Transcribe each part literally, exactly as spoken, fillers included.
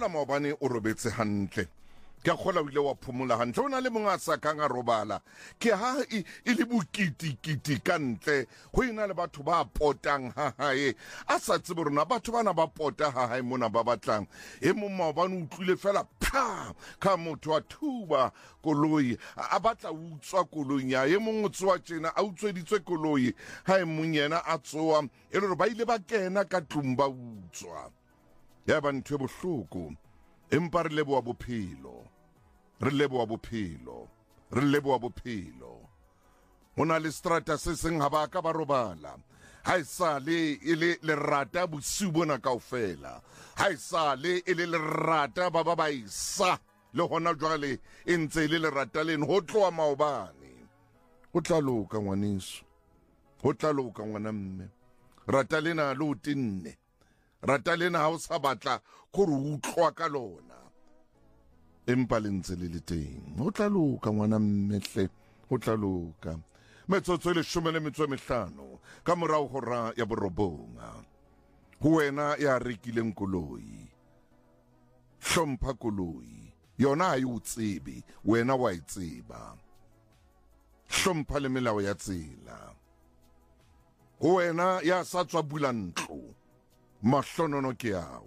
kgola maobane o robetse hantle ke a kgola o ile wa phomola hantle o na le monga sa kang a robala ke ha e le bokitikiti ka ntle go ina le batho ba potang ha hae a sa tsebe rona batho bana ba pota ha hae mona ba batlang e mo maobane o tlile fela pha ka motho wa thuba koloi a batla utswa koloi ya e mongwe tsoa tjena a utsweditswe koloi ha e monyena a tsoa e re ba ile ba kena ka tlumba utswa ya ba ntwe bohloko empa re leboa bophelo re leboa bophelo re leboa bophelo hona le strata se seng ha ba ka ba robala ha isale ile le rata bosiu bona kaofela ha isale ile le rata ba ba ba isa le hona jwale e ntse ile le rata leno ho tloa maobane ho tla loka ngwaneso ho tla loka ngwana mme rata lena le o tinne rata lena ha o sa batla go re utlwa ka lona empa le ntse le le teng ho tla loka ngwana mmehle ho tla loka metsotso le shome le metso e mehlano ka morao hora ya borobonga ho wena ya rekileng koloi hlompha koloi yona ha e o tsebe wena wa e tseba hlompha le melao ya tsela ho wena ya sa tswa bula ntlo mahlonono ke ao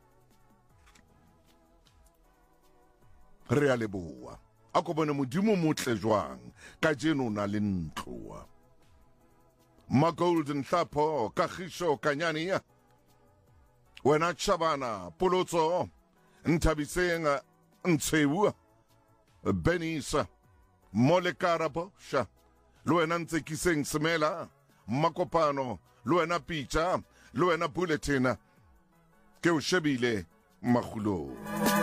re a leboa a ko bone modimo motle jwang ka jeno na le ntloa ma golden hlapo ka kgisho kanyane ya wena chabana polotso nthabisenga ntsewa benisa molekarabo sha lo wena ntse kiseng semela makopano lo wena picha lo wena bulletin ke o shebile magulo